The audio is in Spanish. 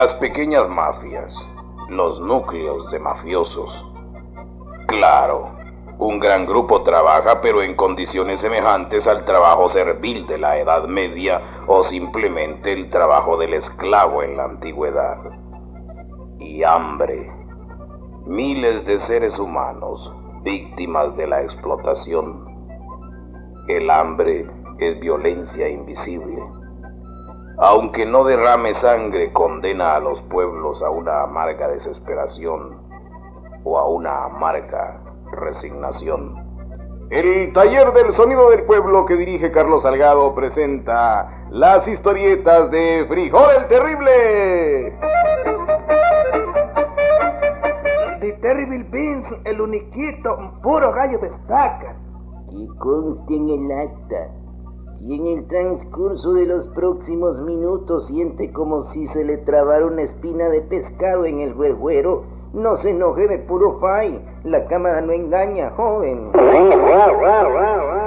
Las pequeñas mafias, los núcleos de mafiosos. Claro, un gran grupo trabaja, pero en condiciones semejantes al trabajo servil de la Edad Media o simplemente el trabajo del esclavo en la antigüedad. Y hambre. Miles de seres humanos víctimas de la explotación. El hambre es violencia invisible. Aunque no derrame sangre, condena a los pueblos a una amarga desesperación o a una amarga resignación. El taller del sonido del pueblo que dirige Carlos Salgado presenta las historietas de Frijol el Terrible. The Terrible Beans, el uniquito, puro gallo de estaca. Que conste en el acta, y en el transcurso de los próximos minutos siente como si se le trabara una espina de pescado en el huejuero, no se enoje de puro fay, la cámara no engaña, joven.